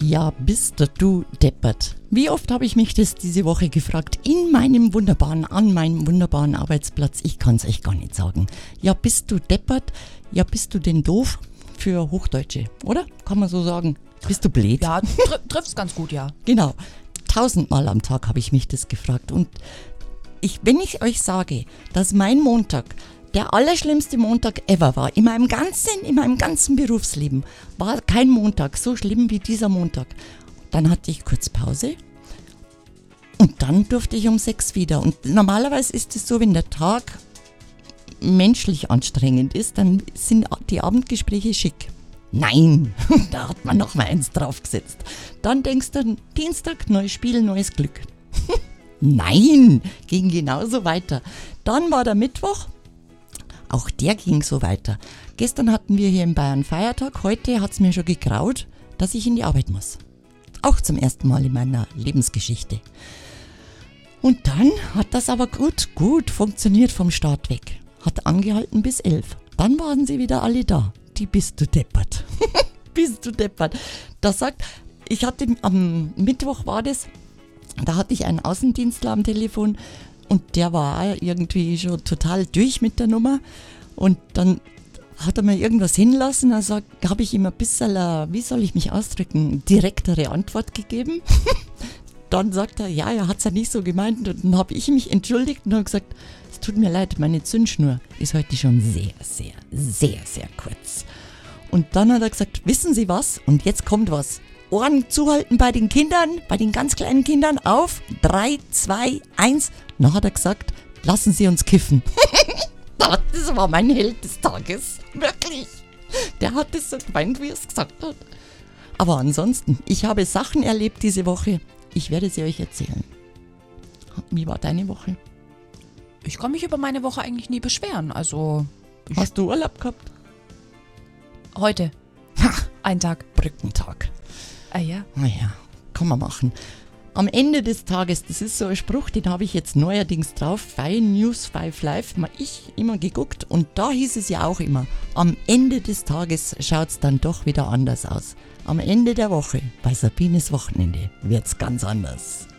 Ja, bist du deppert. Wie oft habe ich mich das diese Woche gefragt, an meinem wunderbaren Arbeitsplatz. Ich kann es euch gar nicht sagen. Ja, bist du deppert? Ja, bist du denn doof? Für Hochdeutsche, oder? Kann man so sagen. Bist du blöd? Ja, trifft's ganz gut, ja. Genau. 1000-mal am Tag habe ich mich das gefragt. Und wenn ich euch sage, dass mein Montag der allerschlimmste Montag ever war, in meinem ganzen Berufsleben, war kein Montag so schlimm wie dieser Montag. Dann hatte ich kurz Pause und dann durfte ich um 6 wieder. Und normalerweise ist es so, wenn der Tag menschlich anstrengend ist, dann sind die Abendgespräche schick. Nein, da hat man noch mal eins draufgesetzt. Dann denkst du, Dienstag, neues Spiel, neues Glück. Nein, ging genauso weiter. Dann war der Mittwoch. Auch der ging so weiter. Gestern hatten wir hier in Bayern Feiertag. Heute hat es mir schon gegraut, dass ich in die Arbeit muss. Auch zum ersten Mal in meiner Lebensgeschichte. Und dann hat das aber gut funktioniert vom Start weg. Hat angehalten bis 11. Dann waren sie wieder alle da. Die bist du deppert. Bist du deppert. Das sagt, ich hatte am Mittwoch war das, da hatte ich einen Außendienstler am Telefon. Und der war irgendwie schon total durch mit der Nummer. Und dann hat er mir irgendwas hinlassen. Also habe ich ihm ein bisschen, wie soll ich mich ausdrücken, direktere Antwort gegeben. Dann sagt er, ja, er hat es ja nicht so gemeint. Und dann habe ich mich entschuldigt und habe gesagt, es tut mir leid, meine Zündschnur ist heute schon sehr kurz. Und dann hat er gesagt, wissen Sie was? Und jetzt kommt was. Ohren zuhalten bei den Kindern, bei den ganz kleinen Kindern auf. 3, 2, 1. Dann hat er gesagt, lassen Sie uns kiffen. Das war mein Held des Tages. Wirklich. Der hat es so gemeint, wie er es gesagt hat. Aber ansonsten, ich habe Sachen erlebt diese Woche. Ich werde sie euch erzählen. Wie war deine Woche? Ich kann mich über meine Woche eigentlich nie beschweren. Also. Hast du Urlaub gehabt? Heute. Ein Tag. Brückentag. Ah ja. Naja, kann man machen. Am Ende des Tages, das ist so ein Spruch, den habe ich jetzt neuerdings drauf, bei News 5 Live, mal ich immer geguckt und da hieß es ja auch immer, am Ende des Tages schaut es dann doch wieder anders aus. Am Ende der Woche, bei Sabines Wochenende, wird es ganz anders.